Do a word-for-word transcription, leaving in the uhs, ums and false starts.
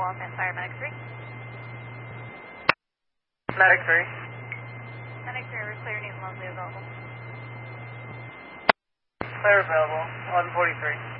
Los Angeles Fire, Medic three. Medic three. Medic three, we're clear, needs mostly available. Clear available, eleven forty-three.